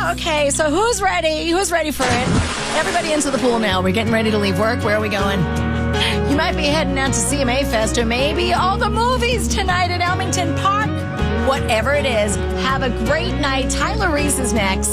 Okay, so who's ready? Who's ready for it? Everybody into the pool now. We're getting ready to leave work. Where are we going? You might be heading out to CMA Fest or maybe all the movies tonight at Elmington Park. Whatever it is, have a great night. Tyler Reese is next.